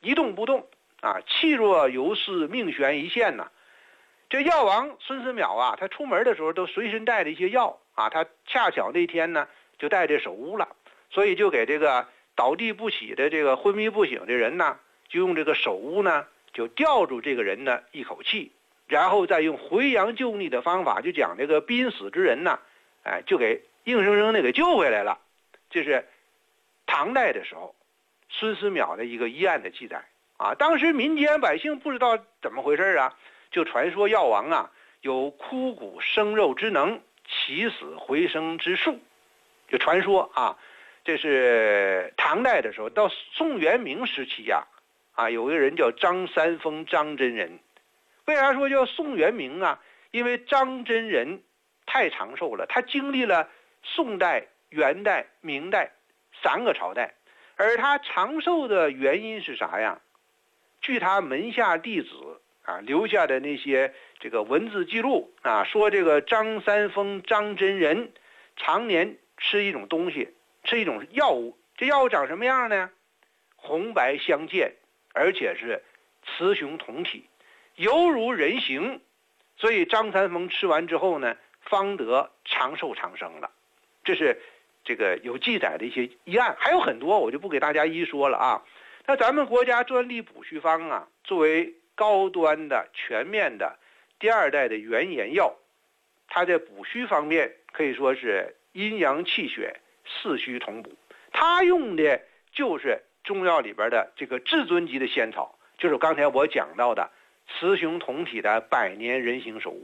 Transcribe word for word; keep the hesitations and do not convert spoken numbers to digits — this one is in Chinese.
一动不动啊，气若游丝，命悬一线呐、啊。这药王孙思邈啊，他出门的时候都随身带着一些药啊，他恰巧那天呢就带着手乌了，所以就给这个倒地不起的这个昏迷不醒的人呢，就用这个手乌呢就吊住这个人呢一口气，然后再用回阳救逆的方法，就讲这个濒死之人呢，哎，就给硬生生的给救回来了。这是唐代的时候孙思邈的一个医案的记载啊。当时民间百姓不知道怎么回事啊，就传说药王啊有枯骨生肉之能，起死回生之术，就传说啊。这是唐代的时候。到宋元明时期呀、啊，啊，有个人叫张三丰张真人。为啥说叫宋元明啊？因为张真人太长寿了，他经历了宋代、元代、明代三个朝代，而他长寿的原因是啥呀？据他门下弟子啊留下的那些这个文字记录啊，说这个张三丰张真人常年吃一种东西，吃一种药物。这药物长什么样呢？红白相间，而且是雌雄同体，犹如人形。所以张三丰吃完之后呢，方得长寿长生了。这是这个有记载的一些医案，还有很多，我就不给大家一说了啊。那咱们国家专利补虚方啊，作为高端的全面的第二代的原研药，它在补虚方面可以说是阴阳气血四虚同补。它用的就是中药里边的这个至尊级的仙草，就是刚才我讲到的雌雄同体的百年人形手。